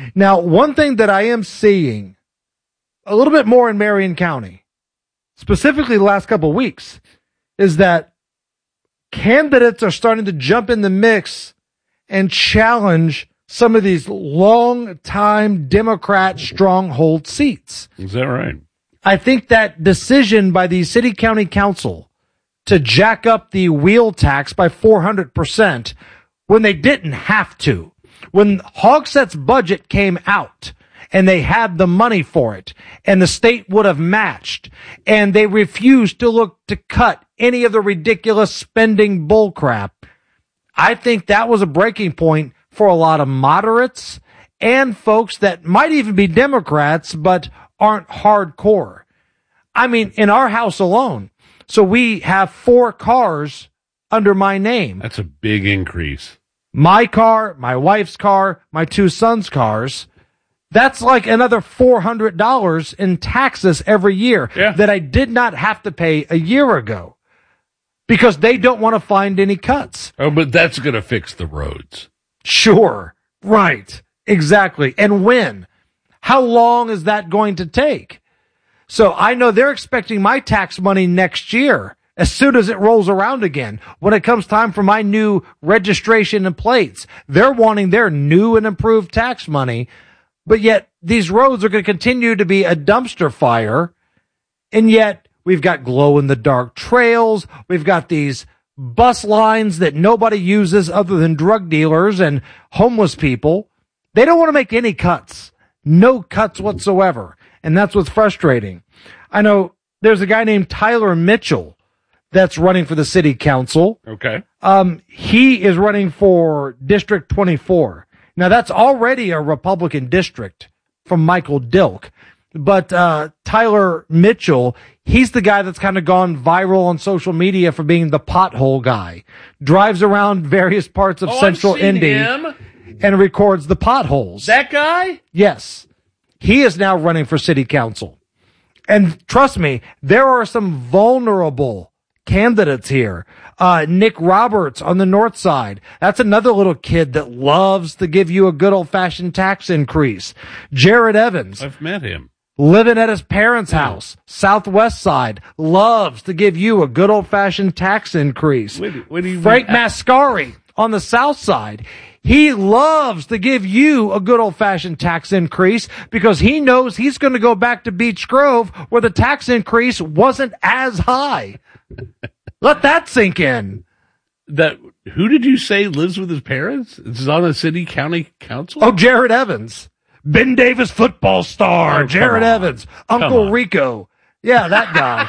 Now, one thing that I am seeing a little bit more in Marion County, specifically the last couple of weeks, is that candidates are starting to jump in the mix and challenge some of these long-time Democrat stronghold seats. Is that right? I think that decision by the city county council to jack up the wheel tax by 400% when they didn't have to, when Hogsett's budget came out and they had the money for it and the state would have matched and they refused to look to cut any of the ridiculous spending bullcrap, I think that was a breaking point for a lot of moderates and folks that might even be Democrats but aren't hardcore. I mean, in our house alone, so we have 4 cars under my name. That's a big increase. My car, my wife's car, my 2 sons' cars. That's like another $400 in taxes every year that I did not have to pay a year ago because they don't want to find any cuts. Oh, but that's going to fix the roads. Sure. Right. Exactly. And when? How long is that going to take? So I know they're expecting my tax money next year as soon as it rolls around again. When it comes time for my new registration and plates, they're wanting their new and improved tax money. But yet these roads are going to continue to be a dumpster fire. And yet we've got glow in the dark trails. We've got these bus lines that nobody uses other than drug dealers and homeless people. They don't want to make any cuts. No cuts whatsoever. And that's what's frustrating. I know there's a guy named Tyler Mitchell that's running for the city council. Okay. He is running for District 24. Now, that's already a Republican district from Michael Dilk. But Tyler Mitchell, he's the guy that's kind of gone viral on social media for being the pothole guy. Drives around various parts of Central Indy and records the potholes. That guy? Yes. He is now running for city council. And trust me, there are some vulnerable candidates here. Nick Roberts on the north side. That's another little kid that loves to give you a good old-fashioned tax increase. Jared Evans. I've met him. Living at his parents' house, southwest side, loves to give you a good old-fashioned tax increase. What do you Frank Mascari on the south side. He loves to give you a good old-fashioned tax increase because he knows he's going to go back to Beech Grove where the tax increase wasn't as high. Let that sink in. Who did you say lives with his parents? Is on the city county council? Oh, Jared Evans. Ben Davis football star. Jared Evans. Uncle Rico. Yeah, that guy.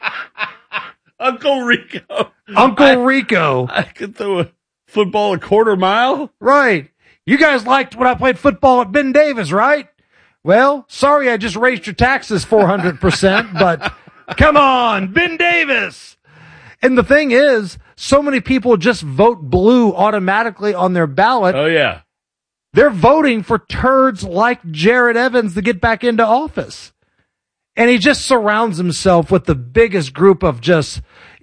Uncle Rico. Uncle Rico. I could throw a football a quarter mile? Right. You guys liked when I played football at Ben Davis, right? Well, sorry I just raised your taxes 400%, but come on, Ben Davis. And the thing is, so many people just vote blue automatically on their ballot. Oh, yeah. They're voting for turds like Jared Evans to get back into office. And he just surrounds himself with the biggest group of just,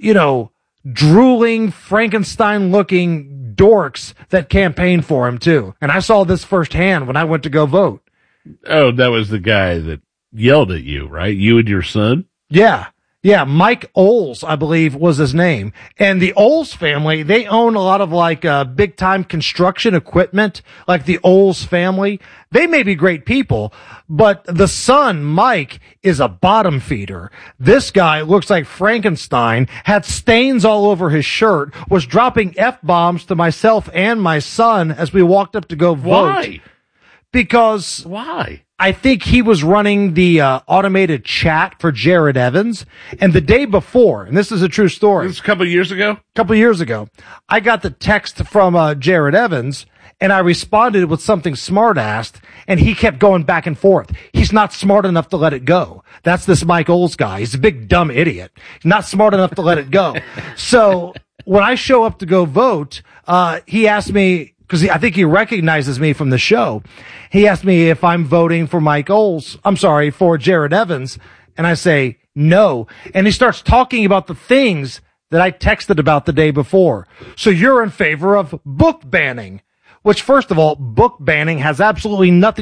drooling, Frankenstein-looking dorks that campaign for him, too. And I saw this firsthand when I went to go vote. Oh, that was the guy that yelled at you, right? You and your son? Yeah. Yeah, Mike Oles, I believe, was his name. And the Oles family, they own a lot of big-time construction equipment, like the Oles family. They may be great people, but the son, Mike, is a bottom feeder. This guy looks like Frankenstein, had stains all over his shirt, was dropping F-bombs to myself and my son as we walked up to go vote. Why? Because why? I think he was running the automated chat for Jared Evans. And the day before, and this is a true story. This was a couple of years ago? I got the text from Jared Evans, and I responded with something smart-assed, and he kept going back and forth. He's not smart enough to let it go. That's this Mike Oles guy. He's a big dumb idiot. He's not smart enough to let it go. So when I show up to go vote, he asked me, because I think he recognizes me from the show. He asked me if I'm voting for for Jared Evans. And I say, no. And he starts talking about the things that I texted about the day before. So you're in favor of book banning, which, first of all, book banning has absolutely nothing